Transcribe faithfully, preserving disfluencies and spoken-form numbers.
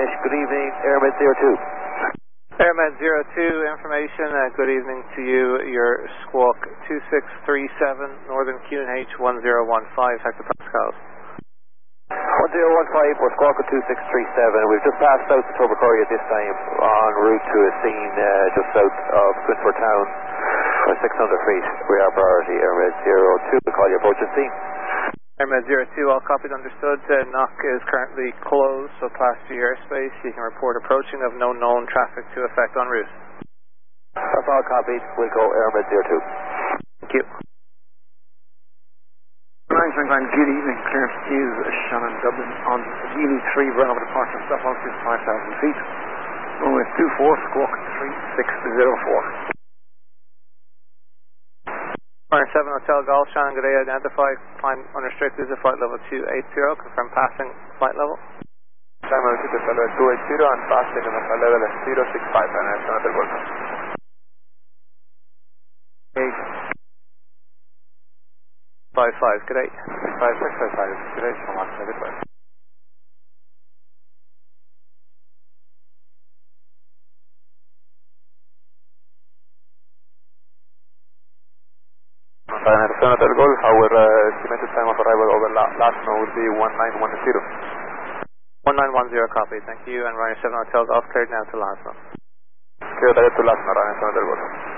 Spanish, good evening, Airmed zero two. Airmed zero two, information, uh, good evening to you. Your squawk two six three seven, Northern Q N H one zero one five, hectopascals. one zero one five for squawk two six three seven. We've just passed south of Tobercory at this time, en route to a scene uh, just south of Quinford Town. We're six hundred feet. We are priority, Airmed zero two. We'll call you approaching scene. Airmed zero two, all copied, understood. Uh, Knock is currently closed, so pass to your airspace. You can report approaching of no known traffic to effect en route. That's all copied. We'll go Airmed zero two. Thank you. nine twenty nine, good evening. Clearance is Shannon Dublin on Wheelie three, Bravo departure, stop altitude five thousand feet. Runway two four, squawk three six zero four. Runway seven Hotel Golf, Shannon, good day. Identify, climb unrestricted to flight level two eight zero. Confirm passing flight level. Climb unrestricted to flight level two eight zero and passing on flight level zero six five. And that's another one. eight five five, good day. five six five five, good day. So much, good day. Hotel Golf, our uh, estimated time of arrival over la last now would be one nine one zero. one nine one zero, copy, thank you. And Ryanair seven Hotel Golf, cleared now to Lasno. Cleared to Lasno, Ryanair seven Hotel Golf.